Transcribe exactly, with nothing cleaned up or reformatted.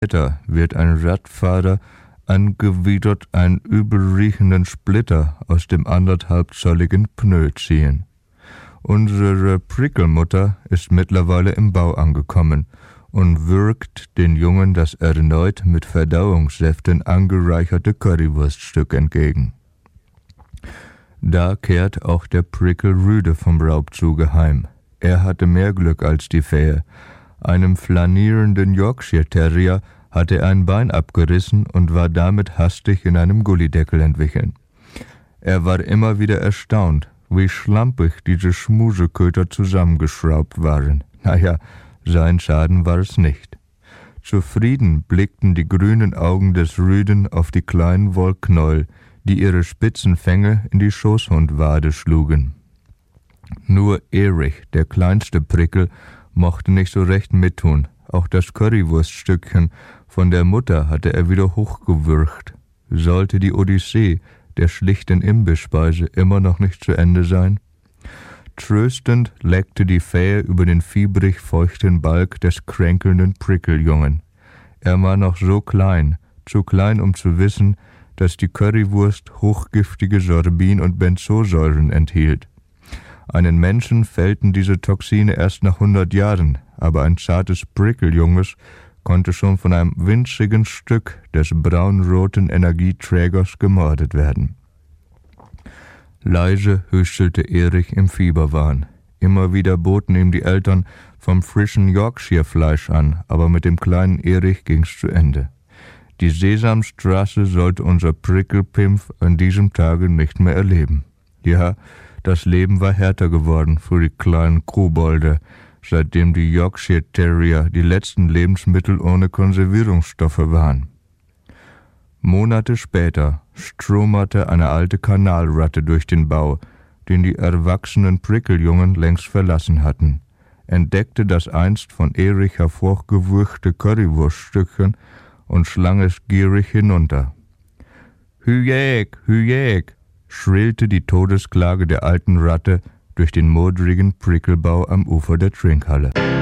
Später wird ein Radfahrer angewidert einen übelriechenden Splitter aus dem anderthalbzolligen Pneu ziehen. Unsere Prickelmutter ist mittlerweile im Bau angekommen und würgt den Jungen das erneut mit Verdauungssäften angereicherte Currywurststück entgegen. Da kehrt auch der Prickel Rüde vom Raubzuge heim. Er hatte mehr Glück als die Fähe. Einem flanierenden Yorkshire Terrier hatte er ein Bein abgerissen und war damit hastig in einem Gullideckel entwichen. Er war immer wieder erstaunt, wie schlampig diese Schmuseköter zusammengeschraubt waren. Naja, sein Schaden war es nicht. Zufrieden blickten die grünen Augen des Rüden auf die kleinen Wollknäuel, die ihre spitzen Fänge in die Schoßhundwade schlugen. Nur Erich, der kleinste Prickel, mochte nicht so recht mittun. Auch das Currywurststückchen von der Mutter hatte er wieder hochgewürgt. Sollte die Odyssee der schlichten Imbissspeise immer noch nicht zu Ende sein? Tröstend leckte die Fähe über den fiebrig feuchten Balg des kränkelnden Prickeljungen. Er war noch so klein, zu klein, um zu wissen, dass die Currywurst hochgiftige Sorbin- und Benzosäuren enthielt. Einen Menschen fällten diese Toxine erst nach hundert Jahren, aber ein zartes Prickeljunges konnte schon von einem winzigen Stück des braunroten Energieträgers gemordet werden. Leise hüstelte Erich im Fieberwahn. Immer wieder boten ihm die Eltern vom frischen Yorkshire-Fleisch an, aber mit dem kleinen Erich ging's zu Ende. Die Sesamstraße sollte unser Prickelpimpf an diesem Tage nicht mehr erleben. Ja, das Leben war härter geworden für die kleinen Kobolde, seitdem die Yorkshire Terrier die letzten Lebensmittel ohne Konservierungsstoffe waren. Monate später stromerte eine alte Kanalratte durch den Bau, den die erwachsenen Prickeljungen längst verlassen hatten, entdeckte das einst von Erich hervorgewürgte Currywurststückchen und schlang es gierig hinunter. »Hüjäg, Hüjäg«, schrillte die Todesklage der alten Ratte durch den modrigen Prickelbau am Ufer der Trinkhalle.